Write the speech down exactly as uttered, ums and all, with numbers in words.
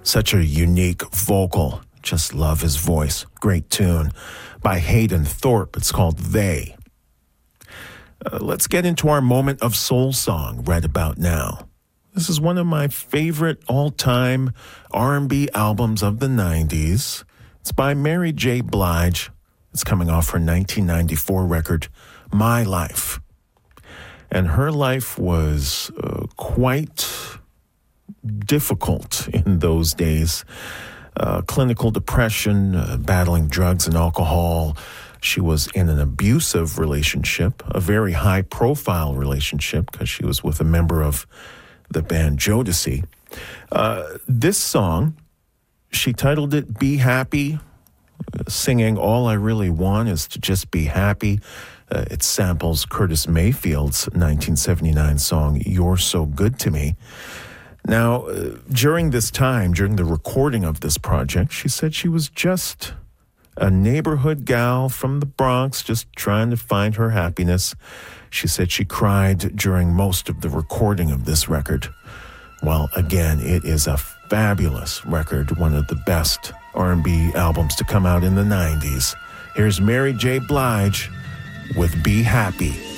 Such a unique vocal. Just love his voice. Great tune by Hayden Thorpe. It's called They. Uh, let's get into our moment of soul song right about now. This is one of my favorite all-time R and B albums of the nineties. It's by Mary J. Blige. It's coming off her nineteen ninety-four record, My Life. And her life was uh, quite difficult in those days. Uh, clinical depression, uh, battling drugs and alcohol. She was in an abusive relationship, a very high-profile relationship, because she was with a member of the band Jodeci. Uh, this song, she titled it Be Happy, singing All I Really Want Is to Just Be Happy. Uh, it samples Curtis Mayfield's nineteen seventy-nine song, You're So Good to Me. Now, uh, during this time, during the recording of this project, she said she was just a neighborhood gal from the Bronx, just trying to find her happiness. She said she cried during most of the recording of this record. Well, again, it is a fabulous record, one of the best R and B albums to come out in the nineties. Here's Mary J. Blige with Be Happy.